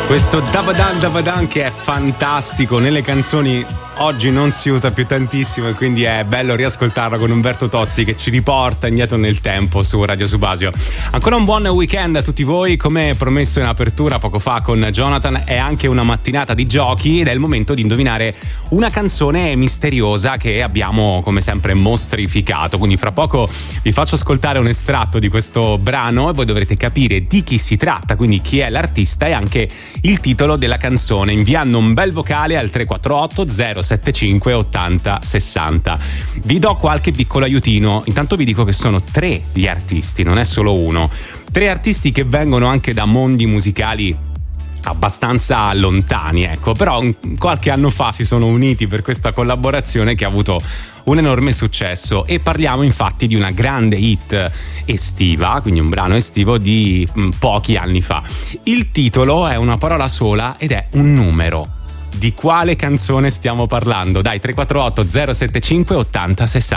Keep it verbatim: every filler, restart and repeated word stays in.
Questo Davadan Davadan che è fantastico, nelle canzoni oggi non si usa più tantissimo e quindi è bello riascoltarlo con Umberto Tozzi che ci riporta indietro nel tempo su Radio Subasio. Ancora un buon weekend a tutti voi, come promesso in apertura poco fa con Jonathan, è anche una mattinata di giochi ed è il momento di indovinare una canzone misteriosa che abbiamo come sempre mostrificato, quindi fra poco vi faccio ascoltare un estratto di questo brano e voi dovrete capire di chi si tratta, quindi chi è l'artista e anche il titolo della canzone, inviando un bel vocale al tre quattro otto zero sette cinque ottanta sessanta. Vi do qualche piccolo aiutino. Intanto vi dico che sono tre gli artisti, non è solo uno. Tre artisti che vengono anche da mondi musicali abbastanza lontani, ecco, però qualche anno fa si sono uniti per questa collaborazione che ha avuto un enorme successo e parliamo infatti di una grande hit estiva, quindi un brano estivo di mh, pochi anni fa. Il titolo è una parola sola ed è un numero. Di quale canzone stiamo parlando? Dai, tre quattro otto zero sette cinque ottanta sessanta.